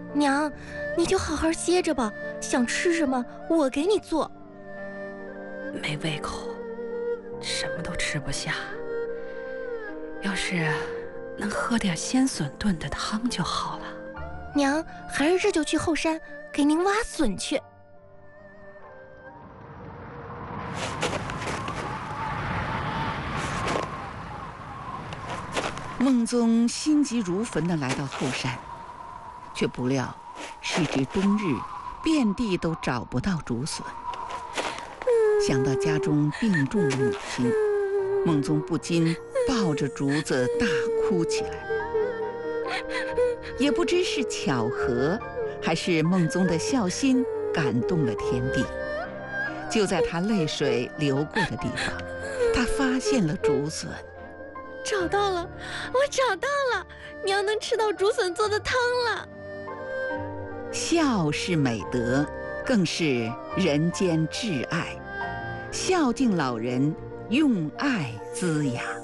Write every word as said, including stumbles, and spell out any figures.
娘，你就好好歇着吧，想吃什么我给你做。 没胃口，什么都吃不下。要是能喝点鲜笋炖的汤就好了。 娘，还是这就去后山给您挖笋去。 孟宗心急如焚地来到后山，却不料时值冬日，遍地都找不到竹笋。想到家中病重的母亲，孟宗不禁抱着竹子大哭起来。也不知是巧合，还是孟宗的孝心感动了天地。就在他泪水流过的地方，他发现了竹笋。 找到了，我找到了，娘能吃到竹笋做的汤了。 孝是美德，更是人间至爱。孝敬老人，用爱滋养。